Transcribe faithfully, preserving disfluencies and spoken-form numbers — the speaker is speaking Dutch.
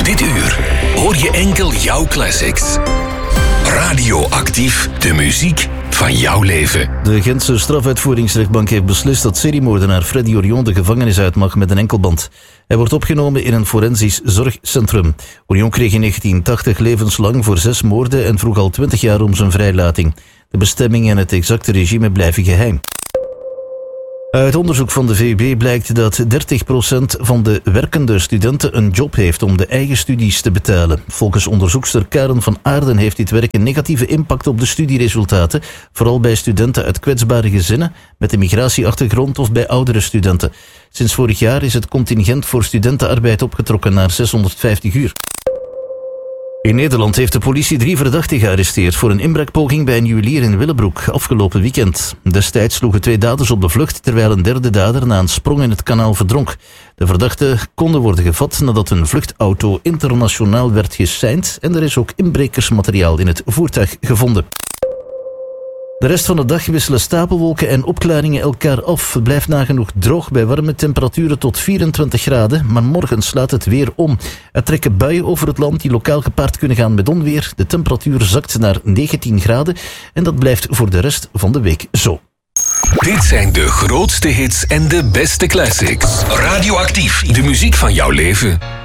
Ook dit uur hoor je enkel jouw classics. Radioactief, de muziek van jouw leven. De Gentse strafuitvoeringsrechtbank heeft beslist dat seriemoordenaar Freddy Orion de gevangenis uit mag met een enkelband. Hij wordt opgenomen in een forensisch zorgcentrum. Orion kreeg in negentien tachtig levenslang voor zes moorden en vroeg al twintig jaar om zijn vrijlating. De bestemming en het exacte regime blijven geheim. Uit onderzoek van de V U B blijkt dat dertig procent van de werkende studenten een job heeft om de eigen studies te betalen. Volgens onderzoekster Karen van Aarden heeft dit werk een negatieve impact op de studieresultaten, vooral bij studenten uit kwetsbare gezinnen, met een migratieachtergrond of bij oudere studenten. Sinds vorig jaar is het contingent voor studentenarbeid opgetrokken naar zeshonderdvijftig uur. In Nederland heeft de politie drie verdachten gearresteerd voor een inbraakpoging bij een juwelier in Willebroek afgelopen weekend. Destijds sloegen twee daders op de vlucht, terwijl een derde dader na een sprong in het kanaal verdronk. De verdachten konden worden gevat nadat een vluchtauto internationaal werd geseind en er is ook inbrekersmateriaal in het voertuig gevonden. De rest van de dag wisselen stapelwolken en opklaringen elkaar af. Het blijft nagenoeg droog bij warme temperaturen tot vierentwintig graden, maar morgen slaat het weer om. Er trekken buien over het land die lokaal gepaard kunnen gaan met onweer. De temperatuur zakt naar negentien graden en dat blijft voor de rest van de week zo. Dit zijn de grootste hits en de beste classics. Radioactief, de muziek van jouw leven.